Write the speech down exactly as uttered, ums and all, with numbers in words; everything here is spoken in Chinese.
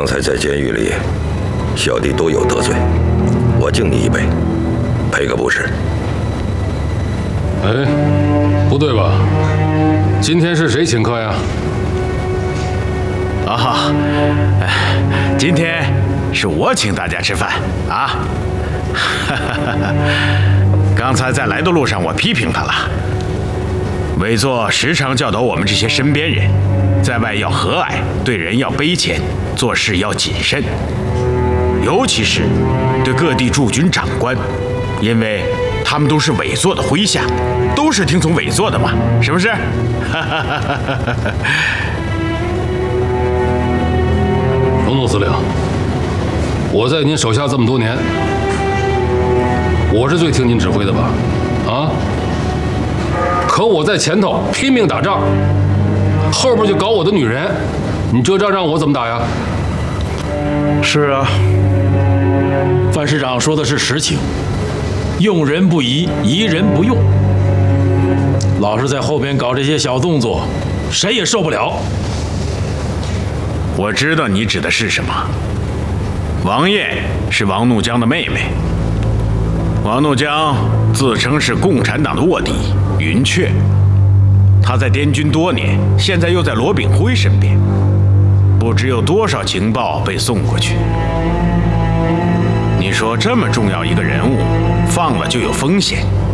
刚才在监狱里，小弟多有得罪，我敬你一杯，赔个不是。 哎，不对吧？今天是谁请客呀？ 啊哈，今天是我请大家吃饭啊！刚才在来的路上，我批评他了。韦座时常教导我们这些身边人，在外要和蔼，对人要卑谦，做事要谨慎，尤其是对各地驻军长官，因为他们都是韦座的麾下，都是听从韦座的嘛，是不是？ 冯总司令，我在您手下这么多年，我是最听您指挥的吧？啊？可我在前头拼命打仗，后边就搞我的女人，你这仗让我怎么打呀？ 是啊，范师长说的是实情，用人不疑，疑人不用。老是在后边搞这些小动作，谁也受不了。 我知道你指的是什么。王艳是王怒江的妹妹。王怒江自称是共产党的卧底云雀，他在滇军多年，现在又在罗炳辉身边，不知有多少情报被送过去。你说这么重要一个人物，放了就有风险，